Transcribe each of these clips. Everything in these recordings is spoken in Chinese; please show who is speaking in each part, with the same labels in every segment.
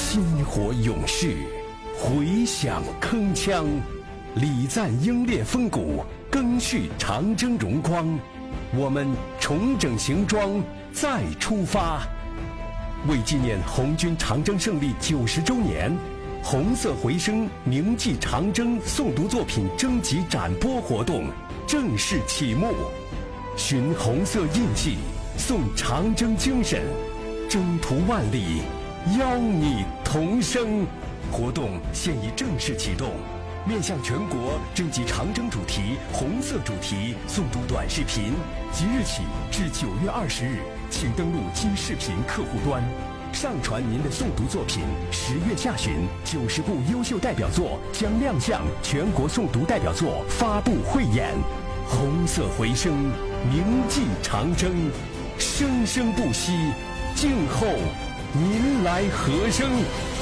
Speaker 1: 薪火勇士，回响铿锵，礼赞英烈风骨，更续长征荣光。我们重整行装，再出发。为纪念红军长征胜利90周年，红色回声铭记长征诵读作品征集展播活动正式启幕。寻红色印记，颂长征精神，征途万里，邀你同声。活动现已正式启动，面向全国征集长征主题、红色主题诵读短视频，即日起至9月20日，请登录今视频客户端，上传您的诵读作品。10月下旬，90部优秀代表作将亮相全国诵读代表作发布汇演。红色回声，铭记长征，生生不息，静候您来和声。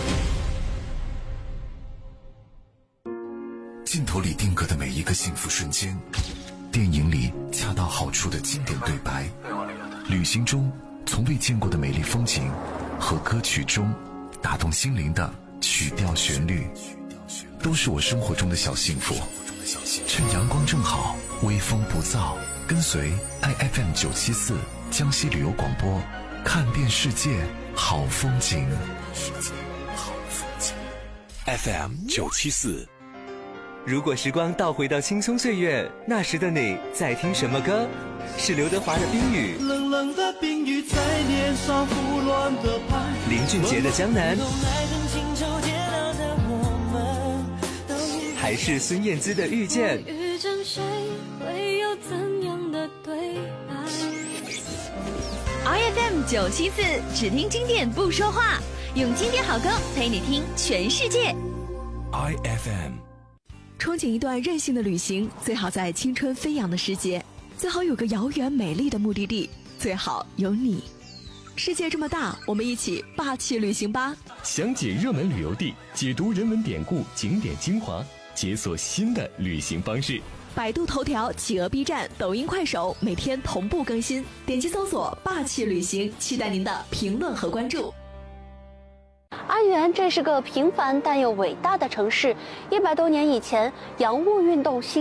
Speaker 2: 镜头里定格的每一个幸福瞬间，电影里恰到好处的经典对白，旅行中从未见过的美丽风景，和歌曲中打动心灵的曲调旋律，都是我生活中的小幸福。趁阳光正好，微风不燥，跟随 IFM 974江西旅游广播，看遍世界好风景。
Speaker 1: FM 974。
Speaker 3: 如果时光倒回到青葱岁月，那时的你在听什么歌？是刘德华的《冰雨》，
Speaker 4: 冷冷的冰雨在脸上胡乱的拍，
Speaker 3: 林俊杰的《江南》，还是孙燕姿的《遇见》？
Speaker 5: 遇见谁会有怎样的对白？
Speaker 6: IFM 974，只听经典不说话，用经典好歌陪你听全世界。
Speaker 1: IFM。
Speaker 7: 憧憬一段任性的旅行，最好在青春飞扬的时节，最好有个遥远美丽的目的地，最好有你。世界这么大，我们一起霸气旅行吧！
Speaker 8: 详解热门旅游地，解读人文典故、景点精华，解锁新的旅行方式。
Speaker 7: 百度头条、企鹅 B 站、抖音、快手每天同步更新，点击搜索“霸气旅行”，期待您的评论和关注。
Speaker 9: 安源，这是个平凡但又伟大的城市。100多年以前，洋务运动兴